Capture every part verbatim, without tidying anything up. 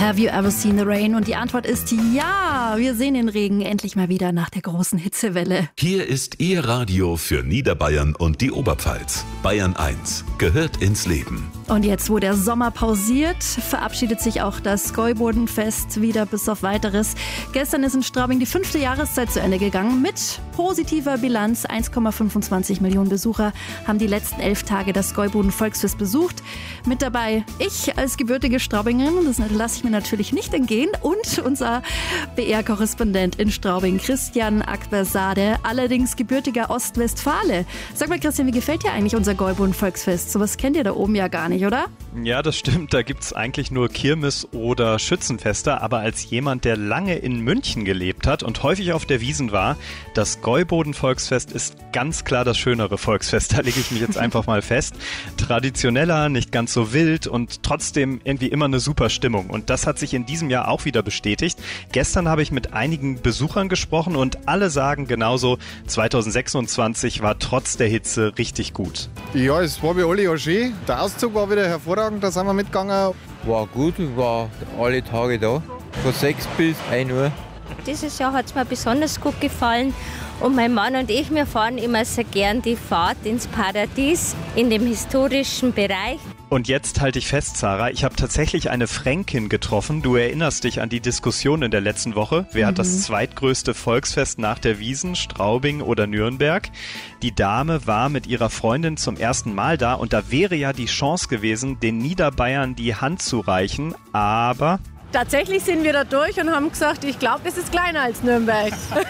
Have you ever seen the rain? Und die Antwort ist ja, wir sehen den Regen endlich mal wieder nach der großen Hitzewelle. Hier ist Ihr Radio für Niederbayern und die Oberpfalz. Bayern eins gehört ins Leben. Und jetzt, wo der Sommer pausiert, verabschiedet sich auch das Gäubodenfest wieder bis auf Weiteres. Gestern ist in Straubing die fünfte Jahreszeit zu Ende gegangen mit positiver Bilanz. eins Komma fünfundzwanzig Millionen Besucher haben die letzten elf Tage das Gäuboden-Volksfest besucht. Mit dabei ich als gebürtige Straubingerin, das lasse ich mir natürlich nicht entgehen, und unser B R-Korrespondent in Straubing, Christian Akbersade, allerdings gebürtiger Ostwestfale. Sag mal, Christian, wie gefällt dir eigentlich unser Gäuboden-Volksfest? Sowas kennt ihr da oben ja gar nicht, oder? Ja, das stimmt. Da gibt's eigentlich nur Kirmes oder Schützenfeste. Aber als jemand, der lange in München gelebt hat und häufig auf der Wiesn war, das Gäuboden-Volksfest ist ganz klar das schönere Volksfest. Da lege ich mich jetzt einfach mal fest. Traditioneller, nicht ganz so wild und trotzdem irgendwie immer eine super Stimmung. Und das hat sich in diesem Jahr auch wieder bestätigt. Gestern habe ich mit einigen Besuchern gesprochen und alle sagen genauso, zwanzig sechsundzwanzig war trotz der Hitze richtig gut. Ja, es war wie alle Jahr schön. Der Auszug war wieder hervorragend, da sind wir mitgegangen. War gut, ich war alle Tage da, von sechs bis ein Uhr. Dieses Jahr hat es mir besonders gut gefallen und mein Mann und ich, wir fahren immer sehr gern die Fahrt ins Paradies in dem historischen Bereich. Und jetzt halte ich fest, Sarah, ich habe tatsächlich eine Fränkin getroffen. Du erinnerst dich an die Diskussion in der letzten Woche. Wer mhm. hat das zweitgrößte Volksfest nach der Wiesn, Straubing oder Nürnberg? Die Dame war mit ihrer Freundin zum ersten Mal da und da wäre ja die Chance gewesen, den Niederbayern die Hand zu reichen, aber... Tatsächlich sind wir da durch und haben gesagt, ich glaube, es ist kleiner als Nürnberg.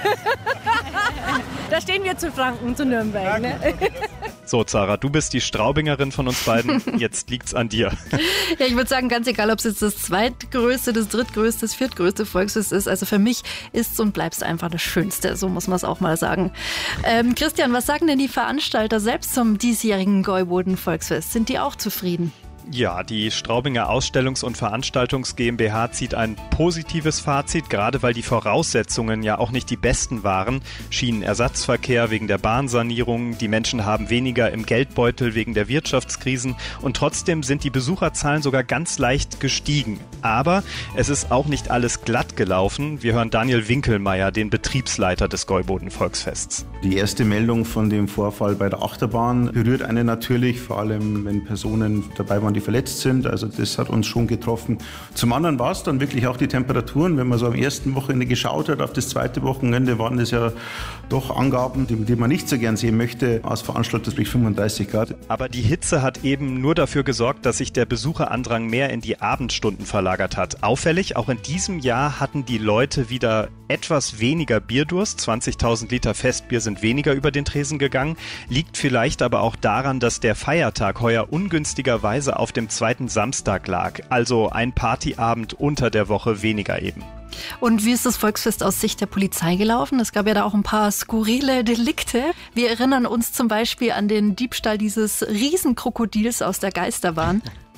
Da stehen wir zu Franken, zu Nürnberg. Ne? So, Sarah, du bist die Straubingerin von uns beiden. Jetzt liegt's an dir. Ja, ich würde sagen, ganz egal, ob es jetzt das zweitgrößte, das drittgrößte, das viertgrößte Volksfest ist. Also für mich ist und bleibt es einfach das Schönste. So muss man es auch mal sagen. Ähm, Christian, was sagen denn die Veranstalter selbst zum diesjährigen Gäuboden-Volksfest? Sind die auch zufrieden? Ja, die Straubinger Ausstellungs- und Veranstaltungs GmbH zieht ein positives Fazit, gerade weil die Voraussetzungen ja auch nicht die besten waren. Schienenersatzverkehr wegen der Bahnsanierung, die Menschen haben weniger im Geldbeutel wegen der Wirtschaftskrisen und trotzdem sind die Besucherzahlen sogar ganz leicht gestiegen. Aber es ist auch nicht alles glatt gelaufen. Wir hören Daniel Winkelmeier, den Betriebsleiter des Gäuboden-Volksfests. Die erste Meldung von dem Vorfall bei der Achterbahn berührt einen natürlich, vor allem wenn Personen dabei waren, die verletzt sind. Also das hat uns schon getroffen. Zum anderen war es dann wirklich auch die Temperaturen. Wenn man so am ersten Wochenende geschaut hat, auf das zweite Wochenende waren das ja doch Angaben, die, die man nicht so gern sehen möchte. Als Veranstalter sprich fünfunddreißig Grad. Aber die Hitze hat eben nur dafür gesorgt, dass sich der Besucherandrang mehr in die Abendstunden verlagert hat. Auffällig, auch in diesem Jahr hatten die Leute wieder etwas weniger Bierdurst. zwanzigtausend Liter Festbier sind weniger über den Tresen gegangen. Liegt vielleicht aber auch daran, dass der Feiertag heuer ungünstigerweise auf dem zweiten Samstag lag. Also ein Partyabend unter der Woche weniger eben. Und wie ist das Volksfest aus Sicht der Polizei gelaufen? Es gab ja da auch ein paar skurrile Delikte. Wir erinnern uns zum Beispiel an den Diebstahl dieses Riesenkrokodils aus der Geisterbahn.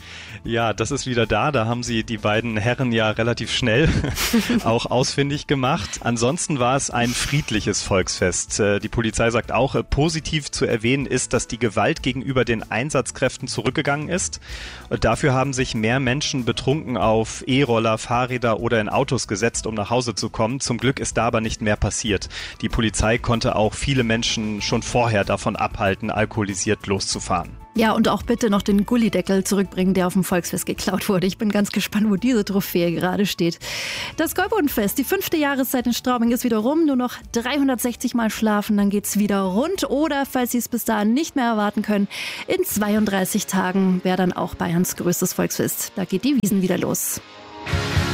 Ja, das ist wieder da. Da haben sie die beiden Herren ja relativ schnell auch ausfindig gemacht. Ansonsten war es ein friedliches Volksfest. Die Polizei sagt auch, positiv zu erwähnen ist, dass die Gewalt gegenüber den Einsatzkräften zurückgegangen ist. Dafür haben sich mehr Menschen betrunken auf E-Roller, Fahrräder oder in Autos gesetzt, um nach Hause zu kommen. Zum Glück ist da aber nicht mehr passiert. Die Polizei konnte auch viele Menschen schon vorher davon abhalten, alkoholisiert loszufahren. Ja, und auch bitte noch den Gullideckel zurückbringen, der auf dem Volksfest geklaut wurde. Ich bin ganz gespannt, wo diese Trophäe gerade steht. Das Gäubodenfest, die fünfte Jahreszeit in Straubing ist wieder rum. Nur noch dreihundertsechzig Mal schlafen, dann geht's wieder rund. Oder, falls Sie es bis dahin nicht mehr erwarten können, in zweiunddreißig Tagen wäre dann auch Bayerns größtes Volksfest. Da geht die Wiesn wieder los.